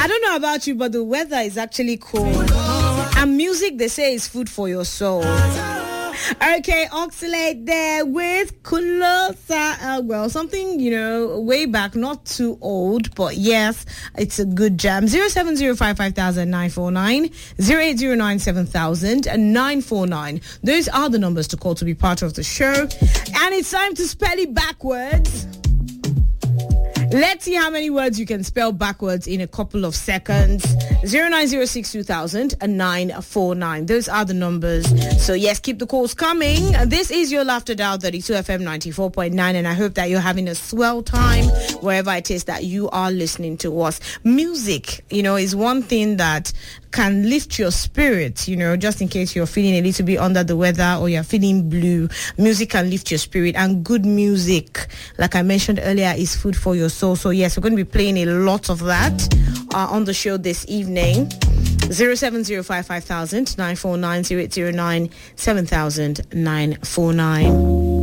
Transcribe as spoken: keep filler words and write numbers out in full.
I don't know about you, but the weather is actually cool. And music, they say, is food for your soul. Okay, Oxalate there with Kulosa. Uh, well, something, you know, way back, not too old, but yes, it's a good jam. zero seven zero five five thousand nine four nine, zero eight zero nine seven thousand nine four nine. Those are the numbers to call to be part of the show. And it's time to spell it backwards. Let's see how many words you can spell backwards in a couple of seconds. zero nine zero six two thousand nine four nine. Those are the numbers. So yes, keep the calls coming. This is your Laughter Dial thirty-two F M ninety-four point nine, and I hope that you're having a swell time wherever it is that you are listening to us. Music, you know, is one thing that can lift your spirit, you know, just in case you're feeling a little bit under the weather or you're feeling blue. Music can lift your spirit, and good music, like I mentioned earlier, is food for your soul. So yes, we're going to be playing a lot of that uh, on the show this evening. zero seven zero five five thousand nine four nine, zero eight zero nine seven thousand nine four nine.